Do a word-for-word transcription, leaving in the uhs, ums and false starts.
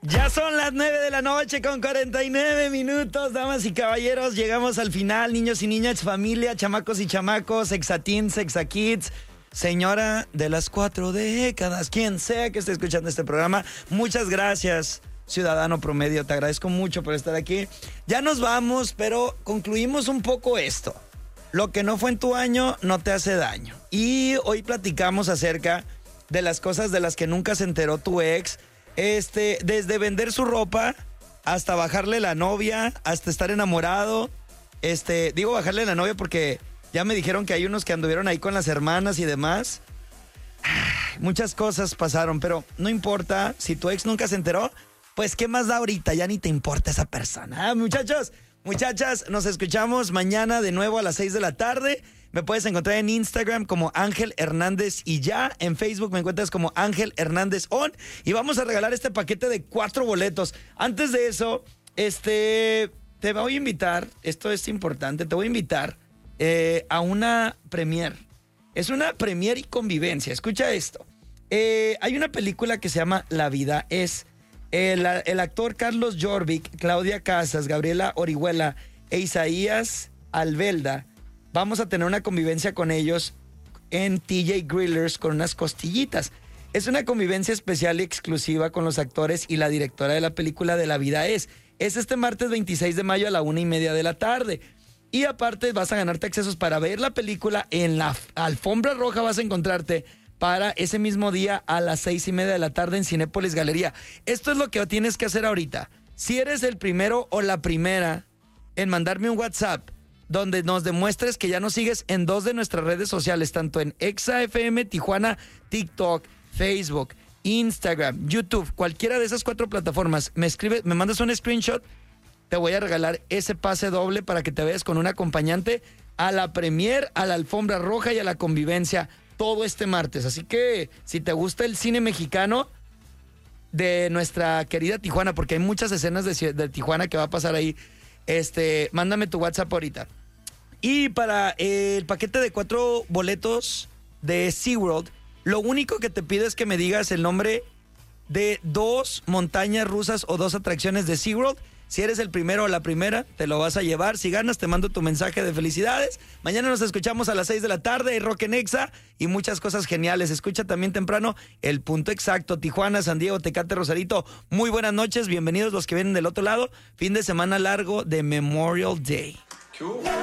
Ya son las nueve de la noche con cuarenta y nueve minutos, damas y caballeros. Llegamos al final, niños y niñas, familia, chamacos y chamacos, exateens, exakids, señora de las cuatro décadas, quien sea que esté escuchando este programa. Muchas gracias, ciudadano promedio. Te agradezco mucho por estar aquí. Ya nos vamos, pero concluimos un poco esto. Lo que no fue en tu año no te hace daño. Y hoy platicamos acerca de las cosas de las que nunca se enteró tu ex. Este, desde vender su ropa hasta bajarle la novia, hasta estar enamorado. Este, digo bajarle la novia porque ya me dijeron que hay unos que anduvieron ahí con las hermanas y demás. Muchas cosas pasaron, pero no importa. Si tu ex nunca se enteró, pues ¿qué más da ahorita? Ya ni te importa esa persona. Ah, muchachos, muchachas, nos escuchamos mañana de nuevo a las seis de la tarde. Me puedes encontrar en Instagram como Ángel Hernández y ya. En Facebook me encuentras como Ángel Hernández On. Y vamos a regalar este paquete de cuatro boletos. Antes de eso, este, te voy a invitar, esto es importante, te voy a invitar eh, a una premiere. Es una premiere y convivencia. Escucha esto. Eh, hay una película que se llama La vida es. El, el actor Carlos Jorvik, Claudia Casas, Gabriela Orihuela e Isaías Albelda. Vamos a tener una convivencia con ellos en T J Grillers con unas costillitas. Es una convivencia especial y exclusiva con los actores y la directora de la película de La vida es. Es este martes veintiséis de mayo a la una y media de la tarde. Y aparte vas a ganarte accesos para ver la película. En la alfombra roja vas a encontrarte para ese mismo día a las seis y media de la tarde en Cinépolis Galería. Esto es lo que tienes que hacer ahorita. Si eres el primero o la primera en mandarme un WhatsApp donde nos demuestres que ya nos sigues en dos de nuestras redes sociales, tanto en Exa F M Tijuana, TikTok, Facebook, Instagram, YouTube, cualquiera de esas cuatro plataformas, me escribes, me mandas un screenshot, te voy a regalar ese pase doble para que te veas con un acompañante a la premier, a la alfombra roja y a la convivencia todo este martes. Así que si te gusta el cine mexicano de nuestra querida Tijuana, porque hay muchas escenas de, de Tijuana que va a pasar ahí, Este, mándame tu WhatsApp ahorita. Y para eh, el paquete de cuatro boletos de SeaWorld, lo único que te pido es que me digas el nombre de dos montañas rusas o dos atracciones de SeaWorld. Si eres el primero o la primera, te lo vas a llevar. Si ganas, te mando tu mensaje de felicidades. Mañana nos escuchamos a las seis de la tarde. Hay Rock en Exa y muchas cosas geniales. Escucha también temprano El Punto Exacto. Tijuana, San Diego, Tecate, Rosarito. Muy buenas noches. Bienvenidos los que vienen del otro lado. Fin de semana largo de Memorial Day. Cool.